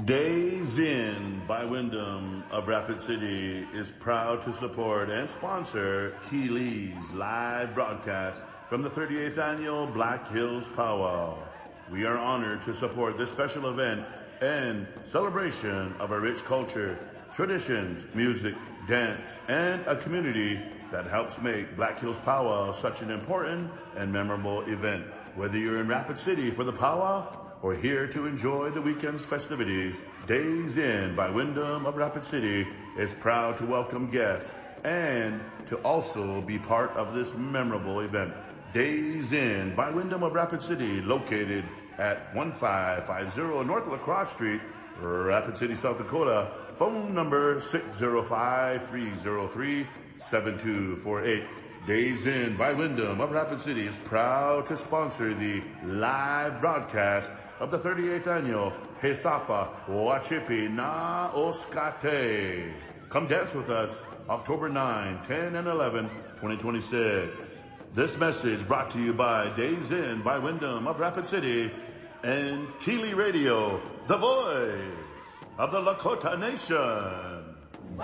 Days In by Wyndham of Rapid City is proud to support and sponsor Keeley's live broadcast from the 38th Annual Black Hills Powwow. We are honored to support this special event and celebration of a rich culture, traditions, music, dance, and a community that helps make Black Hills Powwow such an important and memorable event. Whether you're in Rapid City for the powwow or here to enjoy the weekend's festivities, Days In by Wyndham of Rapid City is proud to welcome guests and to also be part of this memorable event. Days In by Wyndham of Rapid City, located at 1550 North La Crosse Street, Rapid City, South Dakota. Phone number 605-303-7248. Days In by Wyndham of Rapid City is proud to sponsor the live broadcast of the 38th Annual Hesapa Wachipi Na Oskate. Come dance with us October 9, 10, and 11, 2026. This message brought to you by Days In by Wyndham of Rapid City and Keeley Radio, the voice of the Lakota Nation.